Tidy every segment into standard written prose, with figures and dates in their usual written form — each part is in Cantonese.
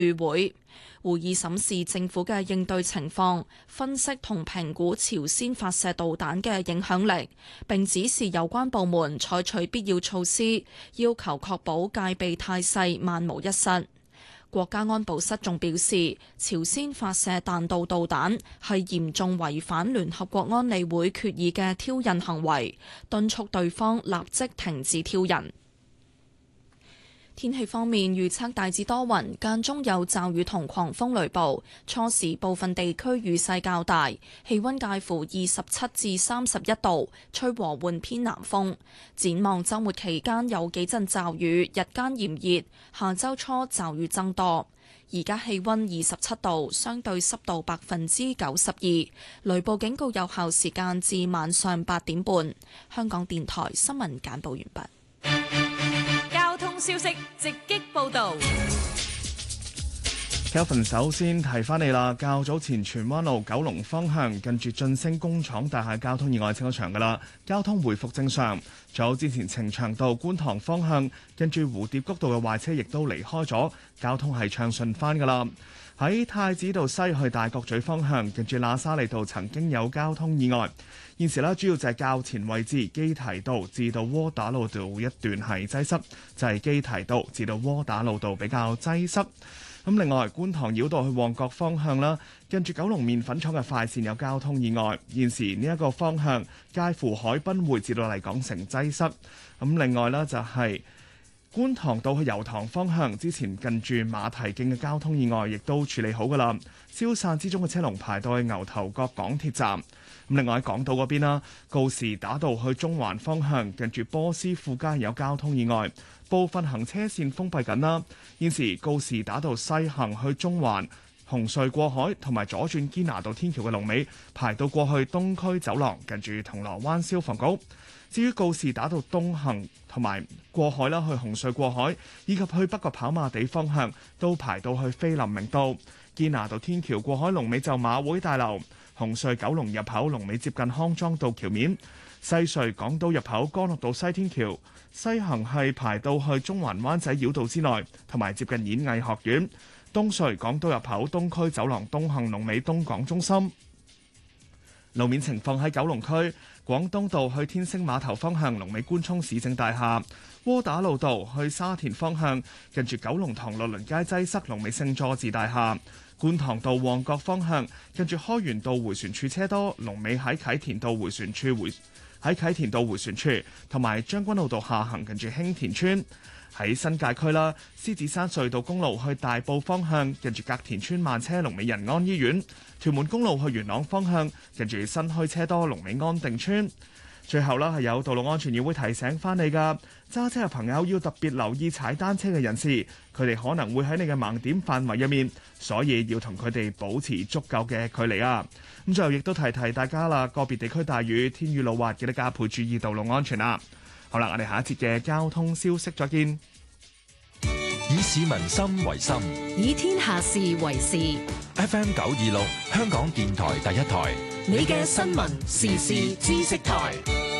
與會議審視政府嘅應對情況，分析同評估朝鮮發射導彈嘅影響力，並指示有關部門採取必要措施，要求確保戒備態勢萬無一失。國家安保室仲表示，朝鮮發射彈道導彈係嚴重違反聯合國安理會決議嘅挑釁行為，敦促對方立即停止挑釁。天氣方面，預測大致多雲，間中有驟雨同狂風雷暴，初時部分地區雨勢較大，氣溫介乎27至31度，吹和緩偏南風。展望週末期間有幾陣驟雨，日間炎熱，下週初驟雨增多。而家氣溫27度，相對濕度92%，雷暴警告有效時間至晚上8點半。香港電台新聞簡報完畢。 消息直擊報導。 Kelvin 首先提翻你啦，較早前荃灣路九龍方向近住晉升工廠大廈交通意外清咗場噶啦，交通回復正常。早之前呈祥道觀塘方向近住蝴蝶谷道嘅壞車亦都離開咗，交通係暢順翻噶啦。喺太子道西去大角咀方向近住喇沙利道曾經有交通意外，現時主要就係較前位置基堤道至到窩打老道一段係擠塞，就係基堤道至到窩打老道比較擠塞。咁另外，觀塘繞道去旺角方向啦，近住九龍麵粉廠嘅快線有交通意外，現時呢一個方向介乎海濱匯至到麗港城擠塞。咁另外呢，就係觀塘道去油塘方向，之前近住馬蹄徑嘅交通意外亦都處理好噶啦，消散之中嘅車龍排到去牛頭角港鐵站。咁另外喺港島嗰邊啦，告士打道去中環方向，近住波斯富街有交通意外，部分行車線封閉緊啦。現時告士打道西行去中環、紅隧過海同埋左轉堅拿道天橋嘅龍尾排到過去東區走廊，近住銅鑼灣消防局。至於告士打道東行同埋過海啦，去紅隧過海以及去北角跑馬地方向都排到去菲林明道。堅拿道天橋過海龍尾就馬會大樓。紅隧九龍入口龍尾接近康莊道橋面。西隧港島入口干諾道西天橋西行係排到去中環灣仔繞道之內，同埋接近演藝學院。東隧港島入口東區走廊東行龍尾東港中心。路面情況喺九龍區廣東道去天星碼頭方向龍尾官涌市政大廈，窩打老道去沙田方向近住九龍塘樂鄰街擠塞龍尾聖佐治大廈，觀塘道旺角方向近住開源道迴旋處車多，龍尾喺啟田道迴旋處喺啟田道迴旋處，同埋將軍澳道下行近住興田村。喺新界區啦，獅子山隧道公路去大埔方向近住隔田村慢車龍尾仁安醫院，屯門公路去元朗方向近住新墟車多龍尾安定村。最後啦，係有道路安全議會提醒翻你㗎，揸車嘅朋友要特別留意踩單車嘅人士，佢哋可能會喺你嘅盲點範圍入面，所以要同佢哋保持足夠嘅距離啊。咁最後亦都提提大家啦，個別地區大雨，天雨路滑，記得加倍注意道路安全啦。好啦，我哋下一節嘅交通消息再見。 以市民心為心， 以天下事為事。 FM 926，香港電台第一台， 你嘅新聞時事知識台。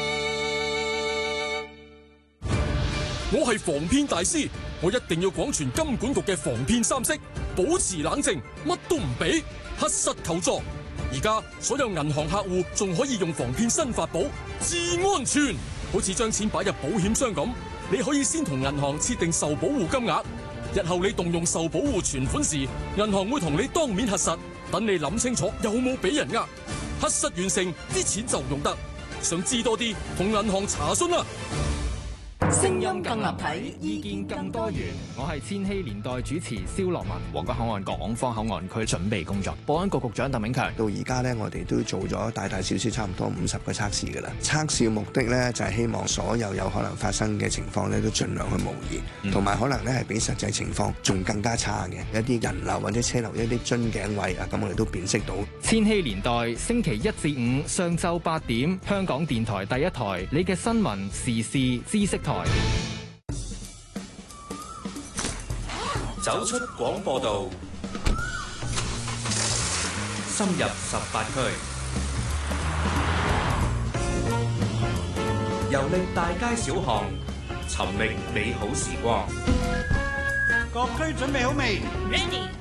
我係防騙大師，我一定要廣傳金管局嘅防騙三式，保持冷靜，乜都唔俾，核實求助。而家所有銀行客戶仲可以用防騙新法寶，至安全。好似將錢擺入保險箱咁，你可以先同銀行設定受保護金額，日後你動用受保護存款時，銀行會同你當面核實，等你諗清楚有冇俾人呃，核實完成啲錢就用得。想知多啲，同銀行查詢啦。 聲音更立體，意見更多元。 我係千禧年代主持蕭樂文。皇崗口岸港方口岸區準備工作，保安局局長鄧炳強。 到而家呢，我哋都做咗大大小小差唔多50個測試㗎啦。測試嘅目的呢，就係希望所有可能發生嘅情況呢，都盡量去模擬，同埋可能呢係比實際情況仲更加差嘅一啲人流或者車流一啲樽頸位啊，咁我哋都辨識到。 千禧年代星期1至5上晝8點，香港電台第一台，你嘅新聞時事知識台。 走出廣播道，深入18區，遊歷大街小巷，尋覓美好時光。 各區準備好未？ Ready。